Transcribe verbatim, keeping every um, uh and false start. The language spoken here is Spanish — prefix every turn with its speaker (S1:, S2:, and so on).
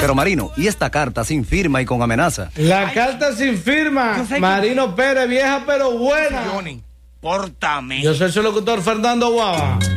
S1: Pero Marino, ¿y esta carta sin firma y con amenaza?
S2: La carta sin firma. Marino Pérez, vieja pero buena.
S3: Johnny, pórtame.
S2: Yo soy su locutor Fernando Guava.